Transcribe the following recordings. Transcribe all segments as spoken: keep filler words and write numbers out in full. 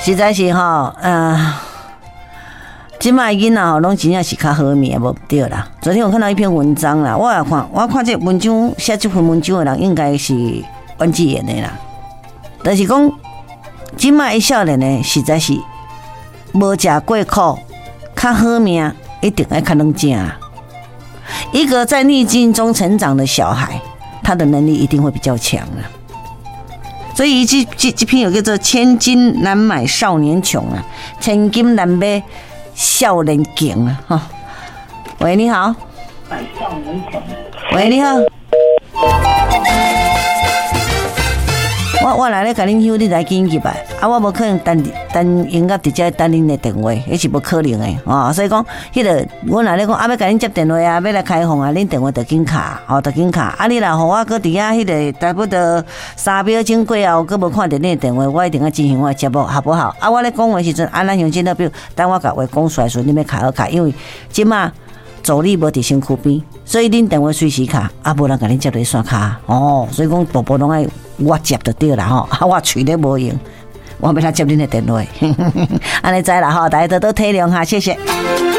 实在是吼，呃，即摆囡仔吼，拢真正是较好命，无对啦。昨天我看到一篇文章啦，我也看，我看这文章写这篇文章的人应该是阮志妍的啦，就是讲，即摆的少年呢，实在是无食过苦，较好命一定要较能正啦。一个在逆境中成长的小孩，他的能力一定会比较强啊。所以这这这篇有叫做“千金难买少年穷”啊，千金难买少年强啊！哈，喂，你好。买少年穷。喂，你好。我我来咧，甲恁休，你来紧入来。啊，我无可能单单用到直接等恁的电话，迄是无可能的哦。所以讲，迄个我来咧讲，啊，要甲恁接电话啊，要来开放啊，恁电话就紧卡，哦，就紧卡。啊，你若互我搁伫遐迄个差不多三秒钟过后，搁无看到恁的电话，我一定要进行我的节目，好不好？啊，我咧讲话时阵，啊，咱用这个表，等我甲话讲出来时，你要卡好卡，因为即马助理无伫身躯边，所以恁电话随时卡，啊，无人甲恁接落线卡哦。所以讲，步步拢爱我接就对啦吼，啊，我喙咧无用。我要他接恁的电话，安尼知啦吼，大家多多体谅哈，谢谢。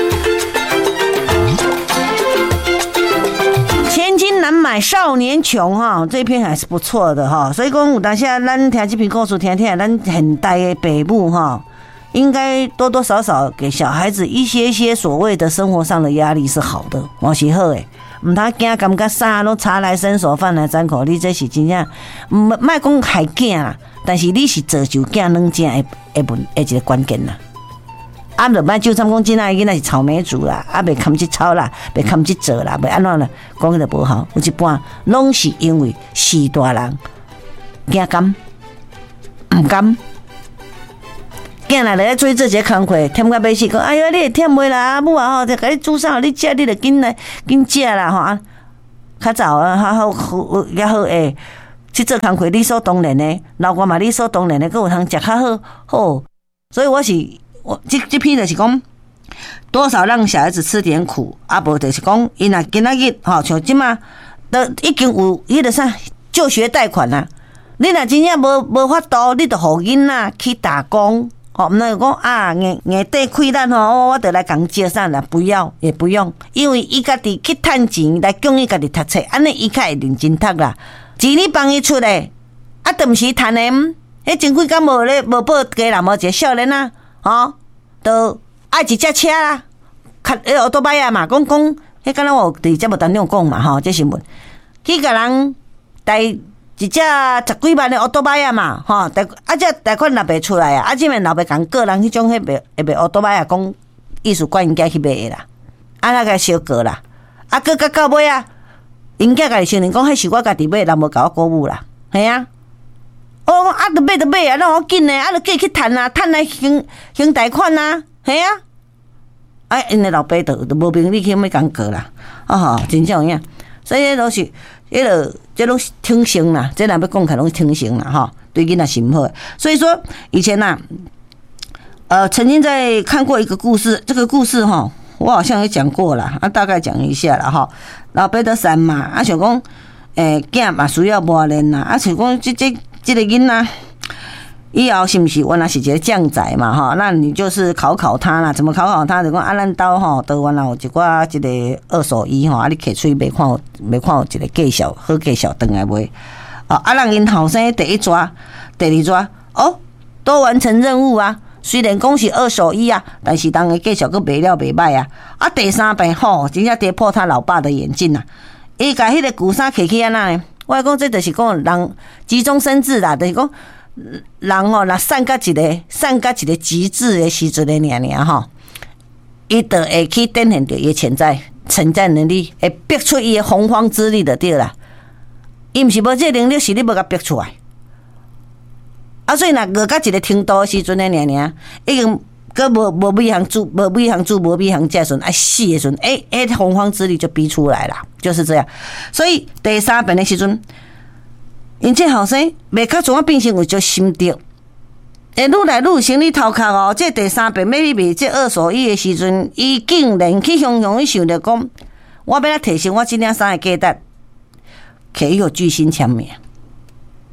千金难买少年穷哈，这篇还是不错的哈。所以讲，有当下咱听这篇故事，听听咱现代的北部哈，应该多多少少给小孩子一些些所谓的生活上的压力是好的，我是好的。唔通惊感觉啥拢茶来伸手，饭来张口，你这是真正唔莫讲害囝啦，但是你是造就囝软正的的问的一个关键啦。啊，就莫就参讲真仔囡仔是草莓族啦，啊，袂堪去操啦，袂堪去做啦，袂安怎啦，讲起就无好。有一半拢是因为是大人惊甘唔甘。囝来来做这些工课，忝到要死，讲哎呀，你会忝袂啦？阿母啊吼，就甲你煮啥，你食你就紧来紧食啦吼啊！较早啊，较好好也好诶，去做工课理所当然的，老公嘛理所当然的，佮有通食较好好。所以我是我这这篇就是讲，多少让小孩子吃点苦，啊无就是讲，因若今仔日吼，像即马都已经有迄个啥就学贷款啦。你若真正无无法度，你就互囡仔去打工。哦，毋能讲啊，硬硬底开咱吼，我得来共借啥啦？不要，也不用，因为伊家己去趁钱来供伊家己读册，安尼伊较会认真读啦。钱你帮伊出来，啊，都毋是趁的，迄前几工无咧无报家人无一个少年啊，吼，都爱一只车啦，较迄奥多摆啊嘛，讲讲，迄敢若我伫节目当中讲嘛，吼，这新闻，去甲人带。一只十几万的奥多摆啊嘛，吼，啊这贷款若袂出来啊，啊这边若袂共个人迄种迄卖迄卖奥多摆啊，讲意思管因囝去买的啦，啊那个小过啦，啊个到到尾啊，因囝家己承认讲，迄是我家己买，人无甲我鼓舞啦，系啊，我讲啊，着买着买啊，那我紧诶，啊，着计去趁啊，趁来还还贷款啊，系啊，啊因的老爸着着无明理去要共过啦，啊吼，真正有影，所以都是。迄个，这拢是天性啦，这若要讲起来拢是天性啦，哈，对囡仔是唔好。所以说，以前呐、啊，呃，曾经在看过一个故事，这个故事哈，我好像也讲过啦，啊，大概讲一下啦，哈。老爸得山嘛，啊，想讲，诶、欸，囝嘛需要磨练啦，啊，想讲这这这个囡仔。以后是不是原来是一个将仔嘛哈？那你就是考考他啦，怎么考考他？就讲啊，咱兜吼，都原来有一寡一个二手衣吼，啊，你摕出去卖看有，卖看有一个介绍，好介绍转来卖。啊，啊，让因后生第一抓，第二抓，哦，都完成任务啊。虽然讲是二手衣啊，但是当个介绍个卖了袂歹啊。啊，第三遍吼，真正跌破他老爸的眼镜啊！伊甲迄个旧衫摕起安那呢？我讲这就是讲人急中生智啦，就是讲。人吼，若散到一个散到一个极致的时阵的尔尔吼，伊就会去展现着伊潜在存在能力，会逼出伊的洪荒之力就对啦。伊毋是无这能力，是你无甲逼出来。啊，所以若落到一个程度的时阵的尔尔，已经佮无无米通煮，无米通煮，无米通食时阵，爱死的时阵，诶、欸、诶，洪荒之力就逼出来啦，就是这样。所以第三遍的时阵。因这后生袂较怎啊变成有足心得，诶，愈来愈生理头壳哦。这第三遍要去卖这二手衣的时阵，伊竟然去雄雄去想着讲，我要来提升我这领衫的价值，可以有巨星签名。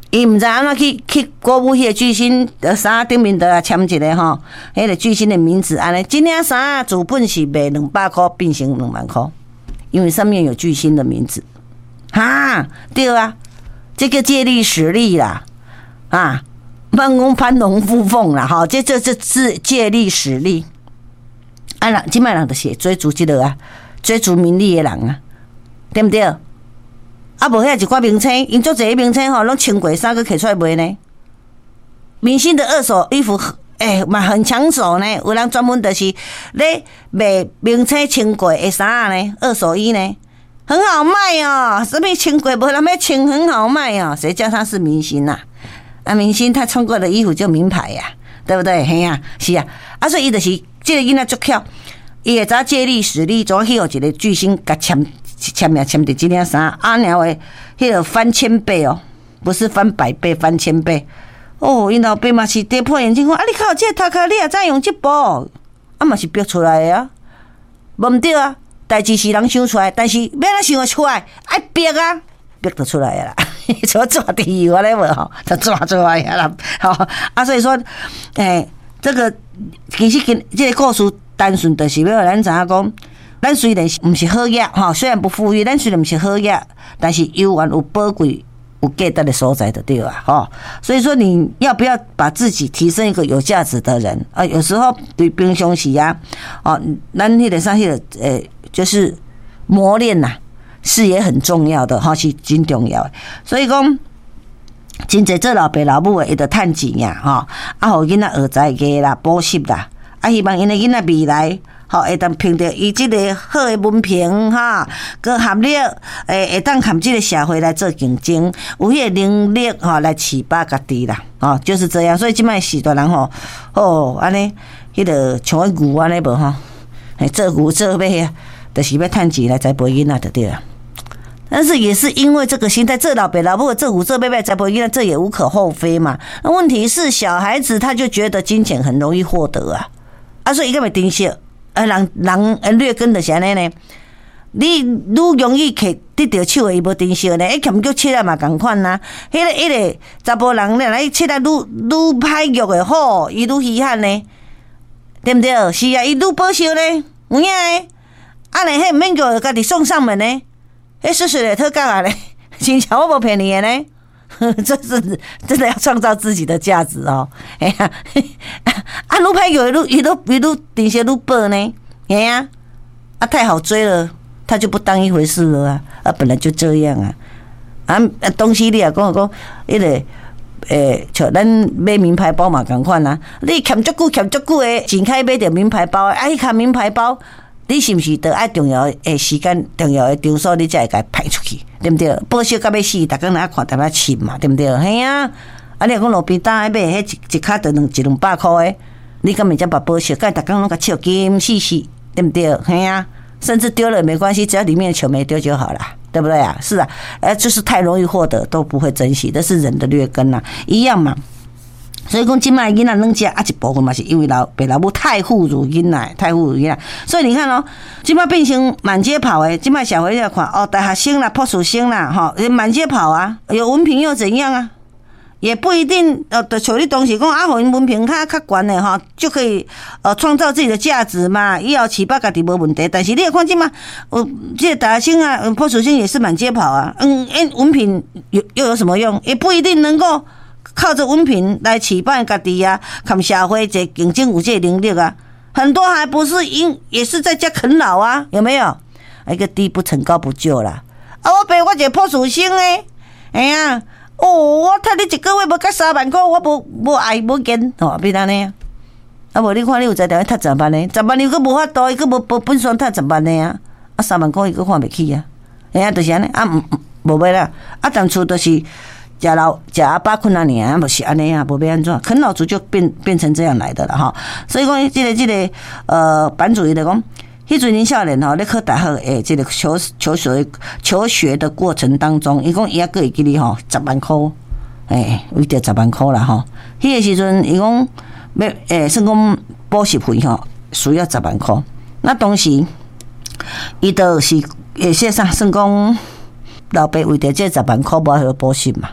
伊毋知安怎去去国母迄个巨星的衫顶面的签一个吼，迄个巨星的名字安尼，这领衫主本是卖两百块，变成两万块，因为上面有巨星的名字。哈，对啊，这个借力使力啦，啊，慢工攀龙附凤啦，哈，这这这是借力使力。啊，人即摆人就是追逐即个啊，追逐名利的人啊，对不对？啊，无遐一寡名称，因足侪名称吼，拢穿过衫个摕出来卖呢。明星的二手衣服，诶、欸，嘛很抢手呢。有人专门就是咧卖名称穿过的衫呢，二手衣呢，很好卖哦。什么穿过无人要穿，很好卖哦。谁叫他是明星啊？啊，明星他穿过的衣服就名牌呀、啊，对不对？嘿呀、啊，是啊。啊，所以伊就是这个囡仔足巧，伊会知借力使力，怎去互一个巨星甲签。签名签伫这领衫，啊，然后诶，迄个翻千倍哦，不是翻百倍，翻千倍。哦，因老爸嘛是跌破眼镜讲，啊，你靠这头壳，你也知用这部，啊嘛是逼出来的啊，无毋对啊，代志是人想出来，但是要哪想得出来，爱逼啊，逼得出来啦，做抓地有咧无吼，就抓出来啦，吼啊，所以说，诶、欸，这个其实跟这个故事单纯就是要咱知影讲。咱虽然毋是好业吼，虽然不富裕，咱虽然毋是好业，但是有缘有宝贵有价值的所在就对啊，吼。所以说你要不要把自己提升一个有价值的人啊？有时候对平常时啊，哦，咱迄个啥迄个诶，就是磨练呐、啊，是也很重要的哈，是真重要的。所以讲，真侪做老爸老母的，伊着趁钱呀，吼，啊，互囡仔学才艺啦，补习啦，啊，希望因的囡仔未来。好，会当凭着伊即个好的文凭哈，佮学历，诶，会当含即个社会来做竞争，有迄个能力吼来饲饱家己啦，哦，就是这样。所以即摆时代人吼，哦，安尼，迄个像个牛安尼无吼，诶，做牛做马啊，就是要趁钱来栽培囡仔就对了。但是也是因为这个心态，这老爸老母这虎这辈辈栽培囡仔，这也无可厚非嘛。那问题是小孩子他就觉得金钱很容易获得啊，啊，所以伊个袂珍惜。啊，人人呃劣根就是安尼呢。你愈容易摕得到手的，伊无珍惜呢。迄欠脚切啊嘛共款呐。迄个迄个查甫人咧，来切啊愈愈歹玉的好，伊愈稀罕呢，对不对？是啊，伊愈保守呢，有影诶。啊，咧迄毋免叫家己送上门呢，迄水水的特价啊咧，真正我无骗你的呢。这是真的要创造自己的价值哦！哎呀，啊，愈歹有愈愈愈愈顶些愈薄呢，哎呀，啊太好追了，他就不当一回事了啊！啊，本来就这样啊！啊，东西你也讲讲，迄个诶，像咱买名牌包嘛共款啊，你欠足久欠足久诶，钱开买着名牌包，啊，迄卡名牌包。你是不是得爱重要诶时间、重要诶场所，你才会甲派出去，对不对？保守到要死，逐工人看淡薄深嘛，对不对？嘿啊！啊，你讲路边摊爱买迄一一卡得两一两百块诶，你敢会才把保守？甲逐工拢甲笑金死死，对不对？嘿啊！甚至丢了也没关系，只要里面的球没丢就好了，对不对啊？是啊，呃，就是太容易获得，都不会珍惜，这是人的劣根呐、啊，一样嘛。所以讲，即摆囡仔软食啊，一部分嘛是因为老爸老母太富裕囡仔，太富裕囡仔。所以你看哦，即摆变成满街跑诶，即摆小孩要看哦，大学生啦、博士生啦，哈，满街跑啊，有文凭又怎样啊？也不一定呃，就像你当时讲啊，互因文凭较较悬诶哈，就可以呃创造自己的价值嘛，以后饲饱家己无问题。但是你也看即摆，呃，这个大学生啊、博士生也是满街跑啊，嗯，诶，文凭有又有什么用？也不一定能够。靠着文凭来饲饱家己啊，看社会这竞争有这能力啊，很多还不是因也是在家啃老啊，有没有？一个低不成高不就啦。啊，我爸我一个博士生诶，哎呀，哦，我趁你一个月无甲三万块，我无无爱无见，哦，变安尼啊。啊，无你看你有才调去趁十万呢，十万你佫无法度，伊佫无无本事趁十万呢啊，啊三万块伊佫看袂起啊，哎呀，就是安尼啊，无无买啦，啊，当初都是。食老食阿爸困难年，不是安尼啊，无要安怎？啃老族就变变成这样来的了哈。所以讲，这个这个呃，版主伊来讲，迄阵年少年吼，咧考大学诶，这个求求学求学的过程当中，伊讲伊还佫会记哩吼，十万箍，诶，为着十万箍啦吼。迄个时阵，伊讲要诶，算讲补习费吼，需要十万箍。那当时伊就是诶，说啥算讲老爸为着这十万箍无去补习嘛。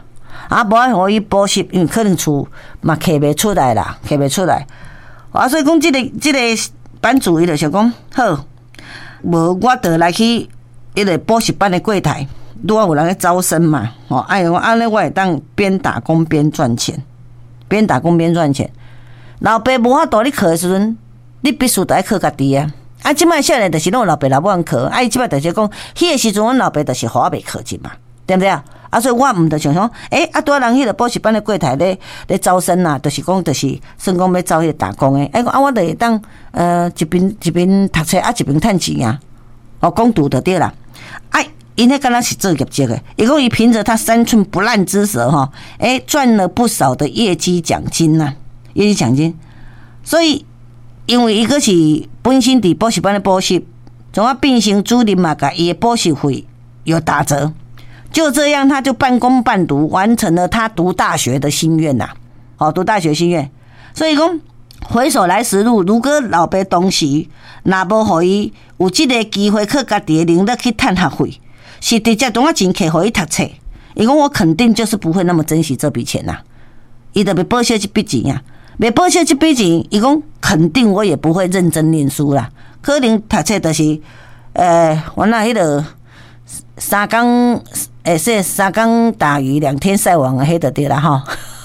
啊，无爱互伊补习，因为可能厝嘛摕袂出来啦，摕袂出来。啊，所以讲，即、這个即、這个班主伊就想讲，好，无我得来去迄个补习班的柜台，拄好有人咧招生嘛，吼，哎呦，安尼我会当边打工边赚钱，边打工边赚钱。老爸无法度你课的时阵，你必须得爱靠家己啊。啊，即摆少年就是拢老爸老母通课，啊，伊即摆就是讲，迄个时阵阮老爸就是互我袂课钱嘛，对不对啊？啊，所以我毋着想讲，诶、欸，啊，拄仔人迄个补习班的柜台咧咧招生啊，就是讲，就是算讲要招迄个打工诶。哎、欸，啊，我就会当呃一边一边读册，啊，一边趁钱啊。哦，攻读就对啦。啊，因迄敢若是做业绩诶，伊讲伊凭着他三寸不烂之舌哈，诶、欸，赚了不少的业绩奖金呐、啊，业绩奖金。所以，因为伊个是本身伫补习班的补习，总要变成主任嘛，甲伊的补习费有打折。就这样，他就半工半读，完成了他读大学的心愿呐、啊。哦，读大学心愿。所以讲，回首来时路，如果老爸当时若无互伊有这个机会，靠家己的能力去赚学费，是直接当啊钱摕互伊读册。伊讲我肯定就是不会那么珍惜这笔钱呐、啊。伊就要报销这笔钱呀、啊，要报销这笔钱，伊讲肯定我也不会认真念书啦。可能读册就是，呃，原来迄个三工。诶，说三更打鱼两天晒网啊，迄就对啦吼。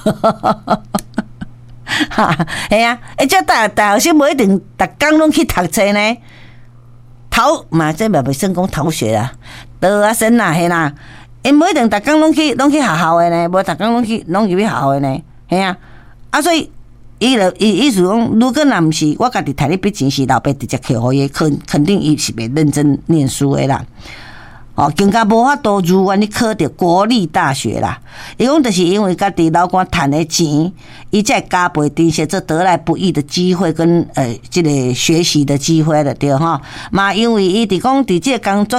哈，系啊，诶，这大大学生无一定逐工拢去读册呢。逃嘛，这嘛袂算讲逃学啦，倒啊先啦，嘿啦，因无一定逐工拢去拢去学校诶呢，无逐工拢去拢入去学校诶呢，嘿啊，啊所以伊就伊意思讲，如果若毋是我家己摕迄笔钱是老爸直接摕互伊，肯肯定伊是袂认真念书诶啦。哦，更加无法度如愿去考到国立大学啦。伊讲就是因为家己老倌赚的钱，伊才加倍珍惜这得来不易的机会跟呃这个学习的机会了，对哈。嘛，因为伊伫讲伫这个工作